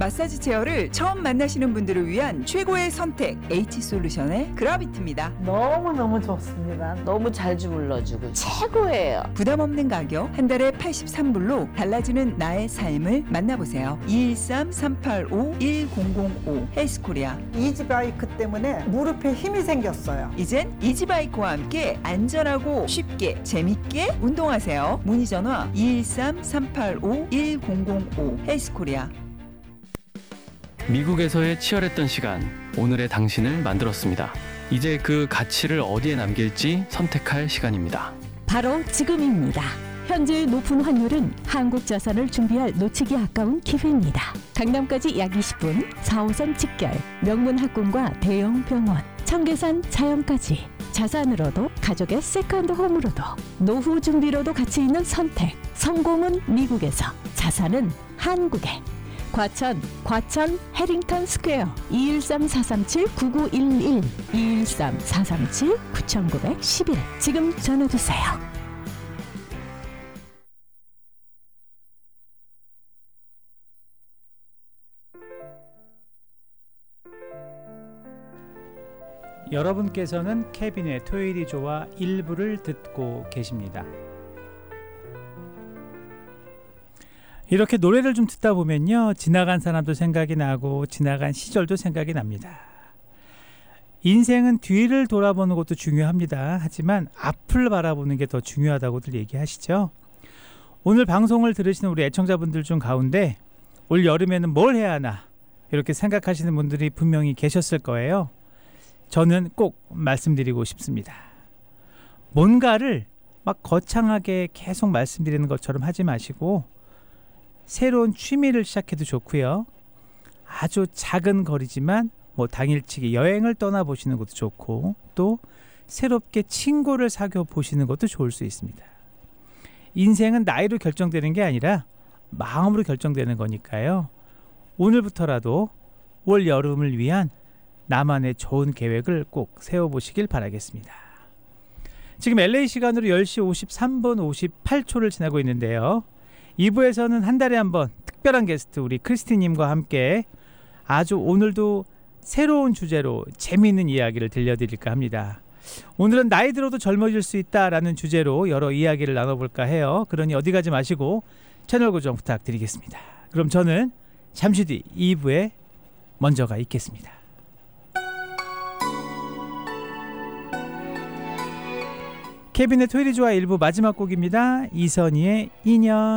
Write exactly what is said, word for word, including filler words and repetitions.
마사지 체어를 처음 만나시는 분들을 위한 최고의 선택 H솔루션의 그라비트입니다. 너무너무 좋습니다. 너무 잘 주물러주고 최고예요. 부담 없는 가격, 한 달에 팔십삼 불로 달라지는 나의 삶을 만나보세요. 이일삼 삼팔오 일공공오 헬스코리아. 이지바이크 때문에 무릎에 힘이 생겼어요. 이젠 이지바이크와 함께 안전하고 쉽게 재밌게 운동하세요. 문의 전화 이일삼 삼팔오 일공공오 헬스코리아. 미국에서의 치열했던 시간, 오늘의 당신을 만들었습니다. 이제 그 가치를 어디에 남길지 선택할 시간입니다. 바로 지금입니다. 현재의 높은 환율은 한국 자산을 준비할 놓치기 아까운 기회입니다. 강남까지 약 이십 분, 사 호선 직결, 명문 학군과 대형 병원, 청계산 자연까지 자산으로도 가족의 세컨드 홈으로도 노후 준비로도 가치 있는 선택. 성공은 미국에서, 자산은 한국에. 과천, 과천 해링턴 스퀘어 이일삼 사삼칠 구구일일 이일삼 사삼칠 구구일일 지금 전화주세요. 여러분께서는 케빈의 토요일이 좋아 일부를 듣고 계십니다. 이렇게 노래를 좀 듣다 보면요, 지나간 사람도 생각이 나고 지나간 시절도 생각이 납니다. 인생은 뒤를 돌아보는 것도 중요합니다. 하지만 앞을 바라보는 게 더 중요하다고들 얘기하시죠. 오늘 방송을 들으시는 우리 애청자분들 중 가운데 올 여름에는 뭘 해야 하나 이렇게 생각하시는 분들이 분명히 계셨을 거예요. 저는 꼭 말씀드리고 싶습니다. 뭔가를 막 거창하게 계속 말씀드리는 것처럼 하지 마시고 새로운 취미를 시작해도 좋고요. 아주 작은 거리지만 뭐 당일치기 여행을 떠나보시는 것도 좋고, 또 새롭게 친구를 사귀어 보시는 것도 좋을 수 있습니다. 인생은 나이로 결정되는 게 아니라 마음으로 결정되는 거니까요. 오늘부터라도 올 여름을 위한 나만의 좋은 계획을 꼭 세워보시길 바라겠습니다. 지금 엘에이 시간으로 열 시 오십삼 분 오십팔 초를 지나고 있는데요. 이 부에서는 한 달에 한 번 특별한 게스트 우리 크리스티님과 함께 아주 오늘도 새로운 주제로 재미있는 이야기를 들려드릴까 합니다. 오늘은 나이 들어도 젊어질 수 있다라는 주제로 여러 이야기를 나눠볼까 해요. 그러니 어디 가지 마시고 채널 고정 부탁드리겠습니다. 그럼 저는 잠시 뒤 이 부에 먼저가 있겠습니다. 케빈의 토요일이 좋아 일 부 마지막 곡입니다. 이선희의 인연.